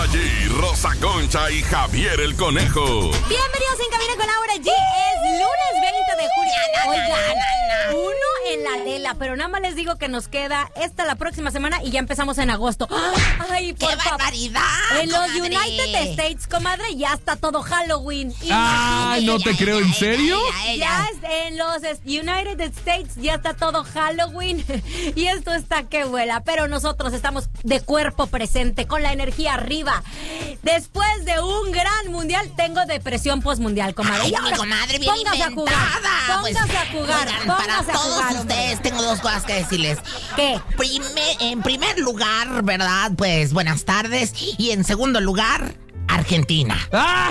G, Rosa Concha y Javier el Conejo. Bienvenidos en Cabina con Laura G. Es lunes 20 de julio. Oigan, uno en la lela, pero nada más les digo que nos queda esta la próxima semana y ya empezamos en agosto. ¡Ay, por ¡Qué barbaridad! En los comadre. United States, comadre, ya está todo Halloween. ¡Ah, no te creo! ¿En serio? Ya en los United States ya está todo Halloween y esto está que vuela, pero nosotros estamos de cuerpo presente, con la energía arriba. Después de un gran mundial, tengo depresión postmundial, comadre. Ay, mi comadre, bien póngase inventada. Póngase a jugar, Oigan, póngase para a todos jugar, ustedes hombre. tengo dos cosas que decirles. ¿Qué? En primer lugar, ¿verdad? Pues buenas tardes. Y en segundo lugar, Argentina. ¡Ah!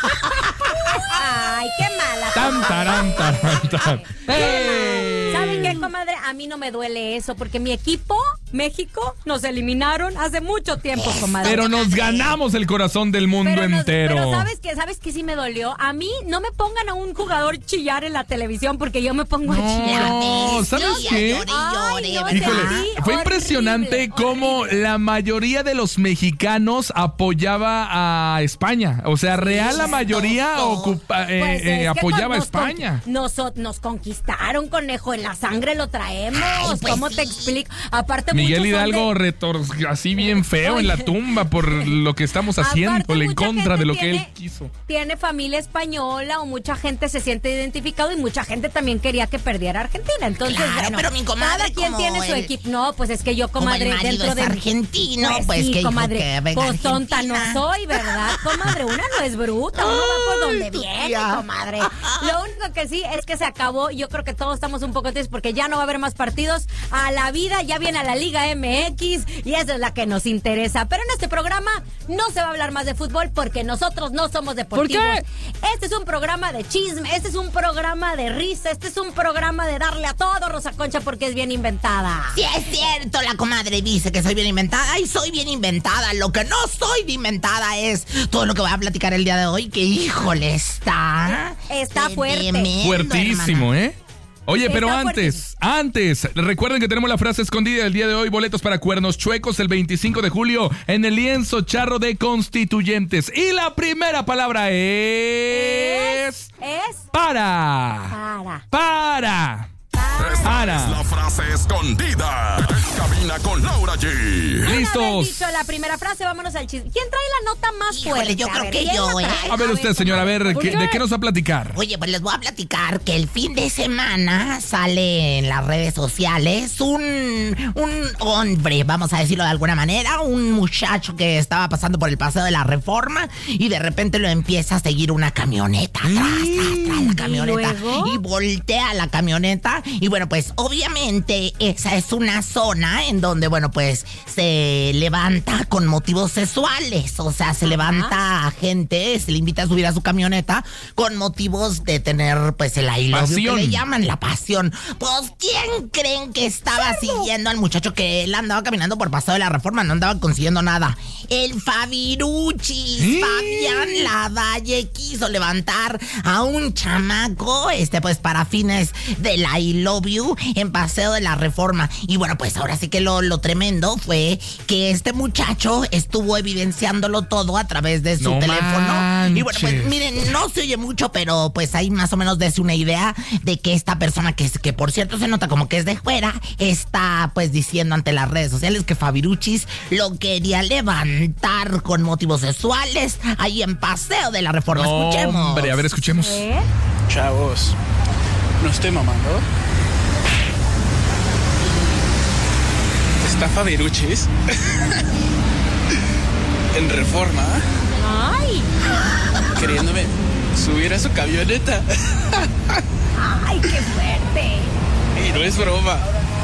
Ay, qué mala. ¡Tan, tarán, tarán, tarán! ¡Ey! ¿Saben qué, comadre? A mí no me duele eso, porque mi equipo, México, nos eliminaron hace mucho tiempo, comadre. Pero nos ganamos el corazón del mundo entero. Pero ¿sabes qué sí me dolió? A mí no me pongan a un jugador chillar en la televisión, porque yo me pongo a chillar. No, ¿sabes qué? Llore, Ay, no, ¿verdad? Híjole, Sí, fue horrible, impresionante cómo horrible. la mayoría de los mexicanos apoyaba a España. O sea, real la mayoría chistoso. Pues es que apoyaba a nos España. Nos conquistaron, conejo, en la sangre lo traemos. Ay, pues ¿Cómo te sí. explico? Aparte, Miguel muchos son Hidalgo así bien feo en la tumba por lo que estamos haciéndole en mucha contra de lo que gente él quiso. Tiene familia española o mucha gente se siente identificado y mucha gente también quería que perdiera Argentina. Entonces, Claro, bueno, pero mi comadre, cada quien como tiene su el- equipo. No, pues es que yo, Como comadre, el marido dentro es de argentino, Pues pues sí, que dijo comadre, que venga pues tonta no Argentina. soy, ¿verdad, comadre? Una no es bruta, uno va por donde tu viene, tía. comadre. Lo único que sí es que se acabó. Yo creo que todos estamos un poco tristes porque ya no va a haber más partidos. A la vida ya viene a la Liga MX y esa es la que nos interesa. Pero en este programa no se va a hablar más de fútbol porque nosotros no somos deportivos. ¿Por qué? Este es un programa de chisme, este es un programa de risa, este es un programa de darle a todo, Rosa Concha, porque es bien inventada. Sí, es cierto, la comadre dice que soy bien inventada y soy bien inventada. Lo que no soy de inventada es todo lo que voy a platicar el día de hoy, que híjole, está Fuerte. tremendo, Fuertísimo, hermana. ¿eh? Oye, pero Está antes, recuerden que tenemos la frase escondida del día de hoy, boletos para Cuernos Chuecos el 25 de julio en el lienzo charro de Constituyentes. Y la primera palabra es... Para. Esta es la frase escondida en Cabina con Laura G. Una vez ¿Listos? dicho la primera frase, vámonos al chisme. ¿Quién trae la nota más Híjole, fuerte? yo A creo ver, que ¿quién yo, la ¿eh? trae? A ver usted, señora, a ver, ¿de qué nos va a platicar? Oye, pues les voy a platicar que el fin de semana sale en las redes sociales un hombre, vamos a decirlo de alguna manera, un muchacho que estaba pasando por el Paseo de la Reforma y de repente lo empieza a seguir una camioneta. Tras la camioneta. luego? Y voltea la camioneta. Y bueno, pues obviamente esa es una zona en donde, bueno, pues se levanta con motivos sexuales. O sea, se levanta a gente, se le invita a subir a su camioneta con motivos de tener, pues, el I love you, Pasión. que le llaman la pasión. Pues, ¿quién creen que estaba siguiendo al muchacho que él andaba caminando por Paseo de la Reforma? No andaba consiguiendo nada. El Fabiruchis, Fabián Lavalle, quiso levantar a un chamaco, pues, para fines del I love you en Paseo de la Reforma. Y bueno, pues ahora sí que lo tremendo fue que este muchacho estuvo evidenciándolo todo a través de su No teléfono. manches. Y bueno, pues miren, no se oye mucho, pero pues ahí más o menos dése una idea de que esta persona, que por cierto se nota como que es de fuera, está pues diciendo ante las redes sociales que Fabiruchis lo quería levantar con motivos sexuales ahí en Paseo de la Reforma. No, Escuchemos. hombre, a ver, escuchemos. ¿Eh? Chavos, no estoy mamando. Está Fabiruchis en Reforma ¡Ay! queriéndome subir a su camioneta. ¡Ay, qué fuerte! Y no es broma.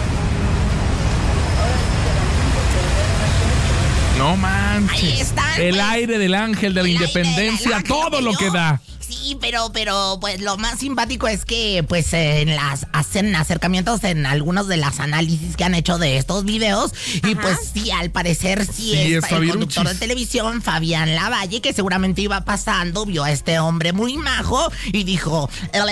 No Ahí manches. están, El pues, aire del ángel de la el aire independencia, del ángel todo lo que da. Sí, pero pues lo más simpático es que pues hacen acercamientos en algunos de las análisis que han hecho de estos videos. Y pues sí, al parecer sí es el Fabiruchis. conductor de televisión, Fabián Lavalle, que seguramente iba pasando, vio a este hombre muy majo y dijo,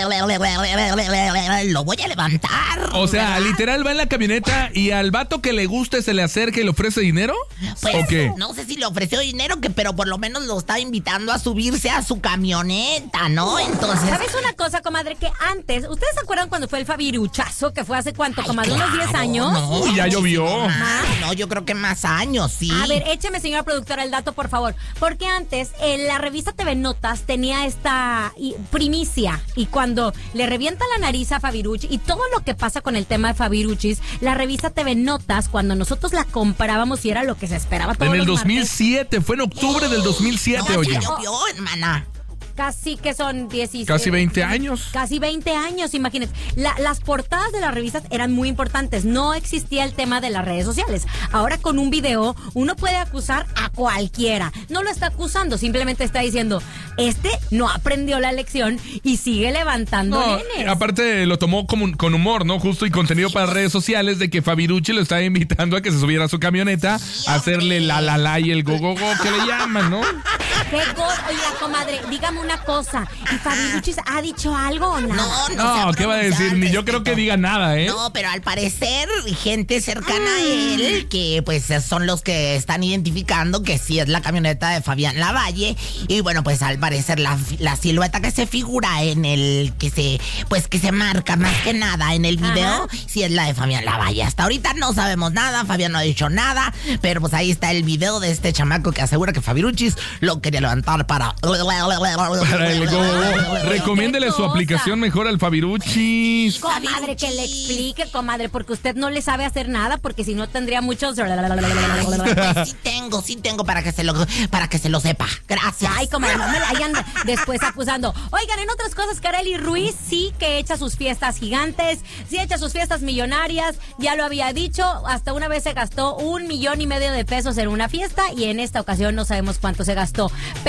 lo voy a levantar. O sea, ¿verdad? literal va en la camioneta y al vato que le guste se le acerca y le ofrece dinero. Pues, ¿O qué? no sé si le ofreció dinero pero por lo menos lo estaba invitando a subirse a su camioneta, ¿no? Entonces... ¿Sabes una cosa, comadre? Que antes, ¿ustedes se acuerdan cuando fue el Fabiruchazo? Que fue hace cuánto, comadre, unos 10 años. No, Uy, ya llovió. No, yo creo que más años, sí. A ver, écheme, señora productora, el dato, por favor. Porque antes, la revista TV Notas tenía esta primicia. Y cuando le revienta la nariz a Fabiruchi y todo lo que pasa con el tema de Fabiruchis, la revista TV Notas, cuando nosotros la comprábamos y era lo que se esperaba todos En el los martes, 2007, fue en octubre del 2007, No, oye. ya llovió, hermana. casi que son 16. Casi 20 años. Casi 20 años, imagínense. Las portadas de las revistas eran muy importantes. No existía el tema de las redes sociales. Ahora con un video uno puede acusar a cualquiera. No lo está acusando, simplemente está diciendo, no aprendió la lección y sigue levantando nenes. Aparte lo tomó con humor, ¿no? Justo y contenido para redes sociales de que Fabiruchi lo estaba invitando a que se subiera a su camioneta a hacerle la y el go que le llaman, ¿no? Oiga, comadre, dígame una cosa. ¿Y Fabiruchis ha dicho algo o nada? No, ¿qué va a decir? Ni yo creo que diga nada, ¿eh? No, pero al parecer, gente cercana a él, que pues son los que están identificando que sí es la camioneta de Fabián Lavalle. Y bueno, pues al parecer la silueta que se figura en el que se marca más que nada en el video, sí es la de Fabián Lavalle. Hasta ahorita no sabemos nada, Fabián no ha dicho nada, pero pues ahí está el video de este chamaco que asegura que Fabiruchis lo quería levantar para el go. Recomiéndele su aplicación mejor al Fabiruchis. Comadre, que le explique, comadre, porque usted no le sabe hacer nada, porque si no tendría muchos... Pues sí tengo para que se lo sepa. Gracias. Ay, comadre, no me la hayan después acusando. Oigan, en otras cosas, Kareli Ruiz sí que echa sus fiestas gigantes, sí echa sus fiestas millonarias, ya lo había dicho, hasta una vez se gastó $1.5 million de pesos en una fiesta y en esta ocasión no sabemos cuánto se gastó.